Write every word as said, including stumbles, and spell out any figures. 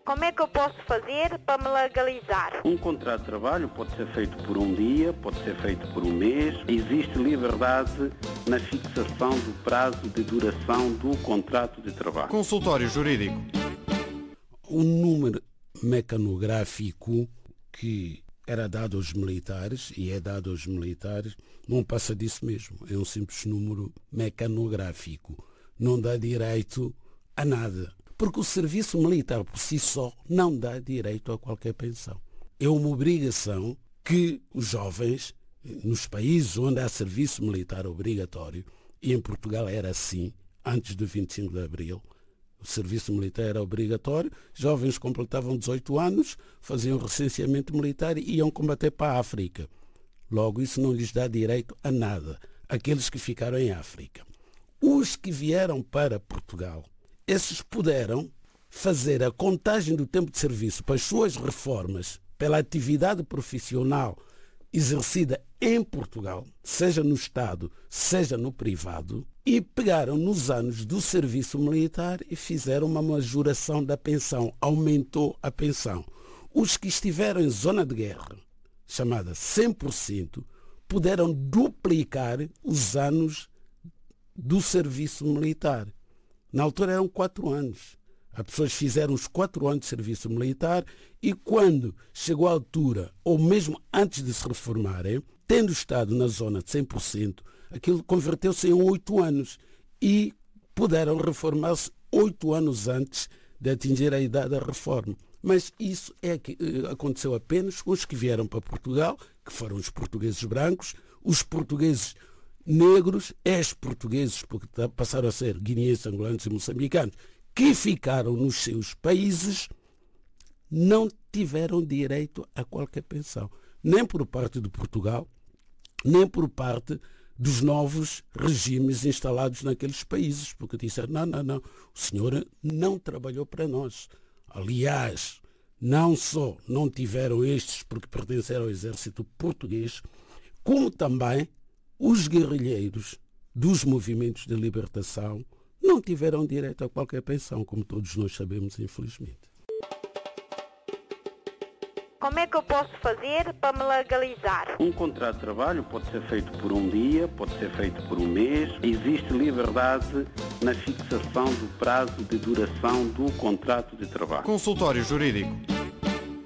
Como é que eu posso fazer para me legalizar? Um contrato de trabalho pode ser feito por um dia, pode ser feito por um mês. Existe liberdade na fixação do prazo de duração do contrato de trabalho. Consultório Jurídico. O número mecanográfico que era dado aos militares, e é dado aos militares, não passa disso mesmo. É um simples número mecanográfico. Não dá direito a nada. Porque o serviço militar por si só não dá direito a qualquer pensão. É uma obrigação que os jovens, nos países onde há serviço militar obrigatório, e em Portugal era assim, antes do vinte e cinco de abril, o serviço militar era obrigatório, jovens completavam dezoito anos, faziam recenseamento militar e iam combater para a África. Logo, isso não lhes dá direito a nada, aqueles que ficaram em África. Os que vieram para Portugal, esses puderam fazer a contagem do tempo de serviço para as suas reformas pela atividade profissional exercida em Portugal, seja no Estado, seja no privado, e pegaram nos anos do serviço militar e fizeram uma majoração da pensão, aumentou a pensão. Os que estiveram em zona de guerra, chamada cem por cento, puderam duplicar os anos do serviço militar. Na altura eram quatro anos. As pessoas fizeram os quatro anos de serviço militar e quando chegou a altura, ou mesmo antes de se reformarem, tendo estado na zona de cem por cento, aquilo converteu-se em oito anos e puderam reformar-se oito anos antes de atingir a idade da reforma. Mas isso é que aconteceu apenas com os que vieram para Portugal, que foram os portugueses brancos, os portugueses negros, ex-portugueses, porque passaram a ser guineenses, angolanos e moçambicanos, que ficaram nos seus países, não tiveram direito a qualquer pensão. Nem por parte de Portugal, nem por parte dos novos regimes instalados naqueles países, porque disseram, não, não, não, o senhor não trabalhou para nós. Aliás, não só não tiveram estes porque pertenceram ao exército português, como também os guerrilheiros dos movimentos de libertação não tiveram direito a qualquer pensão, como todos nós sabemos, infelizmente. Como é que eu posso fazer para me legalizar? Um contrato de trabalho pode ser feito por um dia, pode ser feito por um mês. Existe liberdade na fixação do prazo de duração do contrato de trabalho. Consultório Jurídico.